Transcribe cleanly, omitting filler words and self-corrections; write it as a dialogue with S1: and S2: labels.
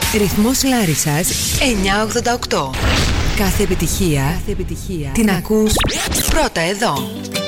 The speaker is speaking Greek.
S1: Ρυθμός Λάρισσας 988. Κάθε επιτυχία την ακούς πρώτα εδώ.